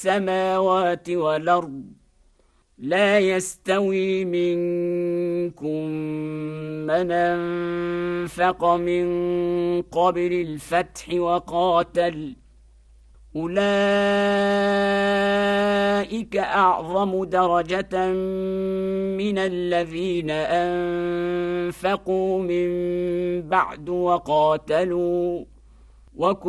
السماوات والأرض لا يستوي منكم من أنفق من قبل الفتح وقاتل أولئك أعظم درجة من الذين أنفقوا من بعد وقاتلوا